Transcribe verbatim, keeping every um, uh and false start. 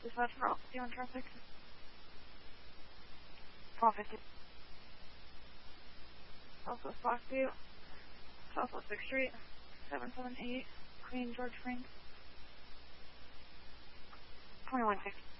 Dispatch for Alpha on traffic. twelve fifty. Southwest Blackview. Southwest sixth Street. seven seven eight. Queen George Springs. twenty-one fifty.